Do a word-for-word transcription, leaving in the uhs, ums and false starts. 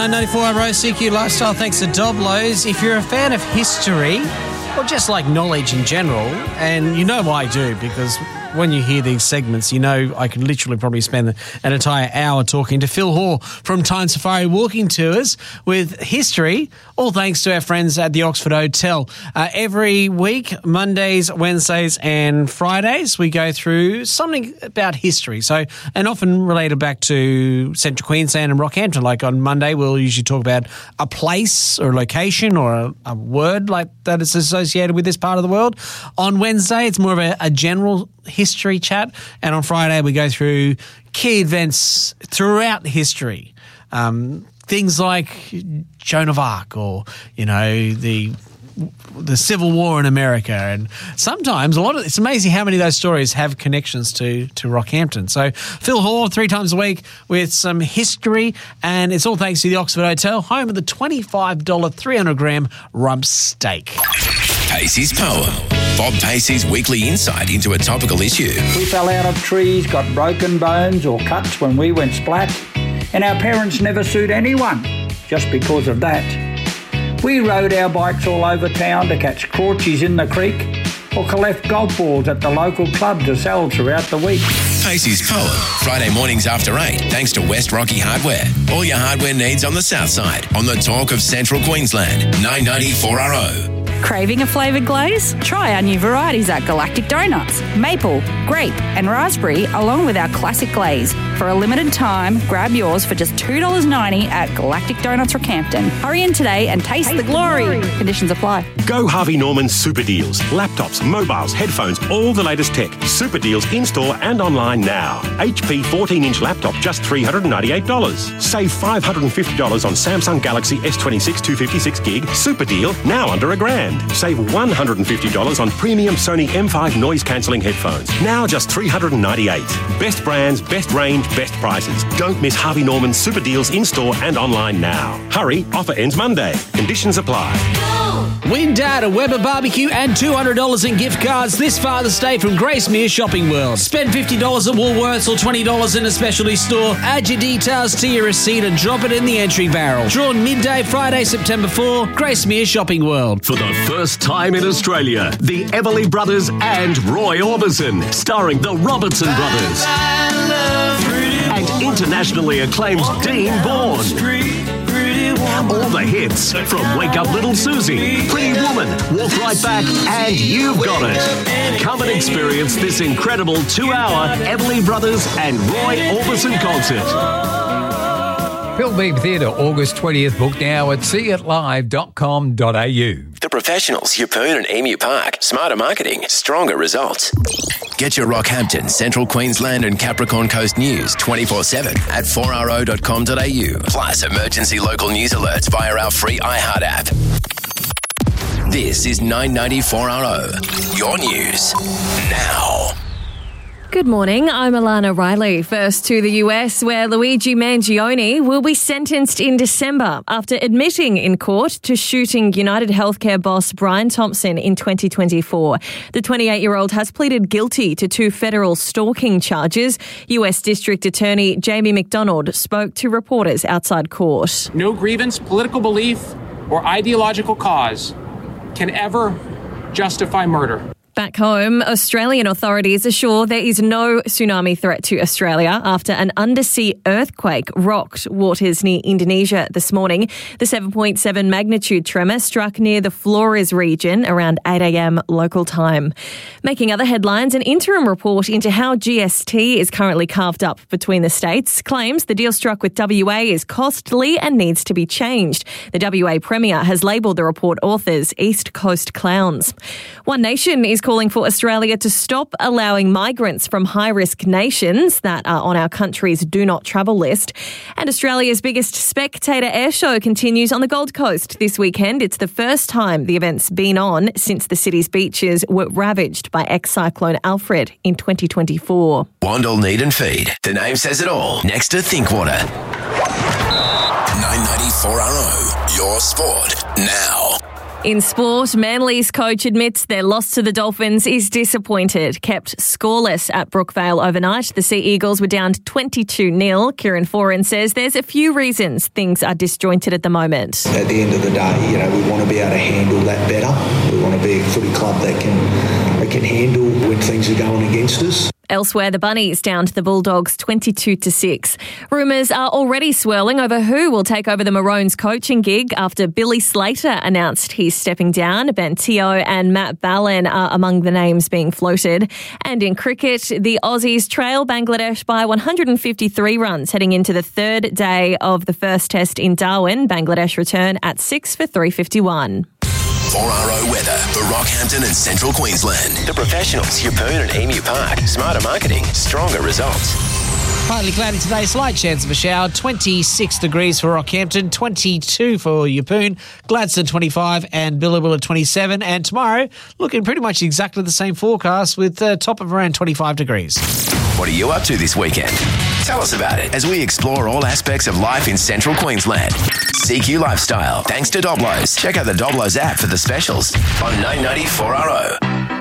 nine ninety-four R O C Q Lifestyle. Thanks to Doblos. If you're a fan of history, or just like knowledge in general, and you know I do, because when you hear these segments, you know I could literally probably spend an entire hour talking to Phil Hoare from Time Safari Walking Tours with history, all thanks to our friends at the Oxford Hotel. Uh, every week, Mondays, Wednesdays and Fridays, we go through something about history, so and often related back to Central Queensland and Rockhampton. Like on Monday, we'll usually talk about a place or a location or a, a word like that is associated with this part of the world. On Wednesday, it's more of a, a general history chat, and on Friday we go through key events throughout history, um, things like Joan of Arc, or you know the the Civil War in America, and sometimes a lot of it's amazing how many of those stories have connections to to Rockhampton. So Phil Hoare three times a week with some history, and it's all thanks to the Oxford Hotel, home of the twenty-five dollars three hundred gram rump steak. Pacey's Poem. Bob Pacey's weekly insight into a topical issue. We fell out of trees, got broken bones or cuts when we went splat, and our parents never sued anyone just because of that. We rode our bikes all over town to catch crawchies in the creek or collect golf balls at the local club to sell throughout the week. Pacey's Poem. Friday mornings after eight, thanks to West Rocky Hardware. All your hardware needs on the south side, on the talk of Central Queensland. nine ninety-four R O. Craving a flavoured glaze? Try our new varieties at Galactic Donuts. Maple, grape and raspberry, along with our classic glaze. For a limited time, grab yours for just two dollars ninety at Galactic Donuts Rockhampton. Hurry in today and taste, taste the, glory. the glory. Conditions apply. Go Harvey Norman Super Deals. Laptops, mobiles, headphones, all the latest tech. Super Deals in-store and online now. H P fourteen inch laptop, just three hundred ninety-eight dollars. Save five hundred fifty dollars on Samsung Galaxy S twenty-six two fifty-six gig. Super deal, now under a grand. Save one hundred fifty dollars on premium Sony M five noise-cancelling headphones. Now just three hundred ninety-eight dollars. Best brands, best range, best prices. Don't miss Harvey Norman Super Deals in-store and online now. Hurry, offer ends Monday. Conditions apply. Win Dad a Weber barbecue and two hundred dollars in gift cards this Father's Day from Gracemere Shopping World. Spend fifty dollars at Woolworths or twenty dollars in a specialty store. Add your details to your receipt and drop it in the entry barrel. Drawn midday Friday, September fourth, Gracemere Shopping World. For the first time in Australia, the Everly Brothers and Roy Orbison, starring the Robertson Brothers. And internationally acclaimed Dean Bourne. All the hits from Wake Up Little Susie, Pretty Woman, Walk Right Back, and You've Got It. Come and experience this incredible two-hour Everly Brothers and Roy Orbison concert. Philbeam Theatre, August twentieth. Book now at see it live dot com dot a u. The Professionals, Yeppoon and Emu Park. Smarter marketing, stronger results. Get your Rockhampton, Central Queensland and Capricorn Coast news twenty-four seven at four r o dot com dot a u. Plus emergency local news alerts via our free iHeart app. This is nine ninety-four R O. Your news now. Good morning, I'm Alana Riley. First to the U S, where Luigi Mangione will be sentenced in December after admitting in court to shooting United Healthcare boss Brian Thompson in twenty twenty-four. The twenty-eight-year-old has pleaded guilty to two federal stalking charges. U S District Attorney Jamie McDonald spoke to reporters outside court. No grievance, political belief, or ideological cause can ever justify murder. Back home, Australian authorities assure there is no tsunami threat to Australia after an undersea earthquake rocked waters near Indonesia this morning. The seven point seven magnitude tremor struck near the Flores region around eight a m local time. Making other headlines, an interim report into how G S T is currently carved up between the states claims the deal struck with W A is costly and needs to be changed. The W A Premier has labelled the report authors East Coast clowns. One Nation is calling for Australia to stop allowing migrants from high-risk nations that are on our country's do not travel list. And Australia's biggest spectator air show continues on the Gold Coast this weekend. It's the first time the event's been on since the city's beaches were ravaged by ex-cyclone Alfred in twenty twenty-four. Wandle Need and Feed. The name says it all. Next to Thinkwater. nine ninety-four R O. Your sport now. In sport, Manly's coach admits their loss to the Dolphins is disappointed. Kept scoreless at Brookvale overnight. The Sea Eagles were down twenty-two nil. Kieran Foran says there's a few reasons things are disjointed at the moment. At the end of the day, you know, we want to be able to handle that better. We want to be a footy club that can, that can handle when things are going against us. Elsewhere, the Bunnies down to the Bulldogs twenty-two to six. Rumours are already swirling over who will take over the Maroons coaching gig after Billy Slater announced he's stepping down. Ben Teo and Matt Ballin are among the names being floated. And in cricket, the Aussies trail Bangladesh by one hundred fifty-three runs heading into the third day of the first test in Darwin. Bangladesh return at six for three fifty-one. four R O weather for Rockhampton and Central Queensland. The professionals, Yeppoon and Emu Park. Smarter marketing, stronger results. Partly cloudy today, slight chance of a shower. twenty-six degrees for Rockhampton, twenty-two for Yeppoon, Gladstone twenty-five and Billabilla twenty-seven. And tomorrow, looking pretty much exactly the same forecast with a top of around twenty-five degrees. What are you up to this weekend? Tell us about it as we explore all aspects of life in Central Queensland. C Q Lifestyle, thanks to Doblos. Check out the Doblos app for the specials on nine ninety four R O.